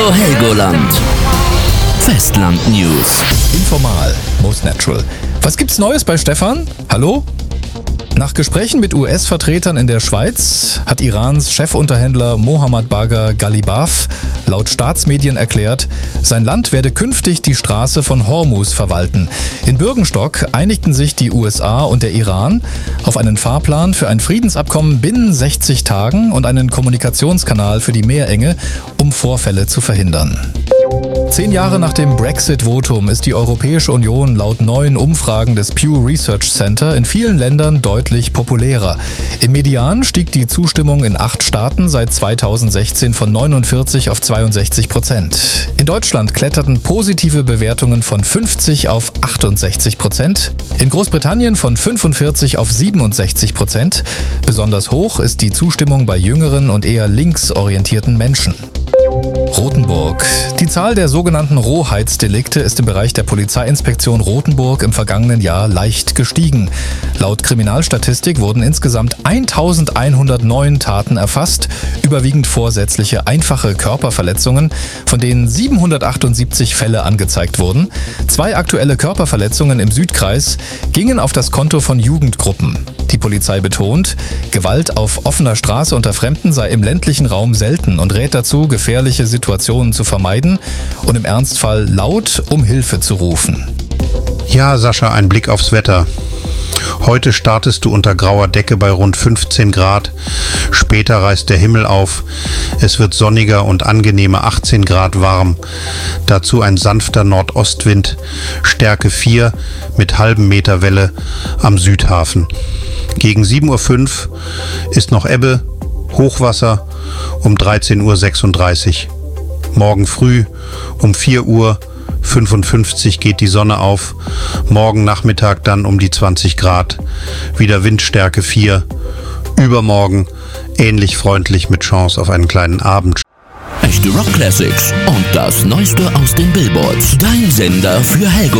Radio Helgoland. Festland News. Informal, most natural. Was gibt's Neues bei Stefan? Hallo? Nach Gesprächen mit US-Vertretern in der Schweiz hat Irans Chefunterhändler Mohammad Bagher Ghalibaf laut Staatsmedien erklärt, sein Land werde künftig die Straße von Hormuz verwalten. In Bürgenstock einigten sich die USA und der Iran auf einen Fahrplan für ein Friedensabkommen binnen 60 Tagen und einen Kommunikationskanal für die Meerenge, um Vorfälle zu verhindern. 10 Jahre nach dem Brexit-Votum ist die Europäische Union laut neuen Umfragen des Pew Research Center in vielen Ländern deutlich populärer. Im Median stieg die Zustimmung in 8 Staaten seit 2016 von 49 auf 62%. In Deutschland kletterten positive Bewertungen von 50 auf 68%. In Großbritannien von 45 auf 67%. Besonders hoch ist die Zustimmung bei jüngeren und eher linksorientierten Menschen. Rothenburg. Die Zahl der sogenannten Rohheitsdelikte ist im Bereich der Polizeiinspektion Rothenburg im vergangenen Jahr leicht gestiegen. Laut Kriminalstatistik wurden insgesamt 1109 Taten erfasst, überwiegend vorsätzliche einfache Körperverletzungen, von denen 778 Fälle angezeigt wurden. 2 aktuelle Körperverletzungen im Südkreis gingen auf das Konto von Jugendgruppen. Die Polizei betont, Gewalt auf offener Straße unter Fremden sei im ländlichen Raum selten und rät dazu, gefährliche Situationen zu vermeiden und im Ernstfall laut um Hilfe zu rufen. Ja, Sascha, ein Blick aufs Wetter. Heute startest du unter grauer Decke bei rund 15 Grad. Später reißt der Himmel auf. Es wird sonniger und angenehme 18 Grad warm. Dazu ein sanfter Nordostwind, Stärke 4 mit halbem Meter Welle am Südhafen. Gegen 7:05 Uhr ist noch Ebbe, Hochwasser um 13:36 Uhr. Morgen früh um 4:55 Uhr geht die Sonne auf. Morgen Nachmittag dann um die 20 Grad. Wieder Windstärke 4. Übermorgen ähnlich freundlich mit Chance auf einen kleinen Abend. Echte Rock Classics und das Neueste aus den Billboards. Dein Sender für Helgoland.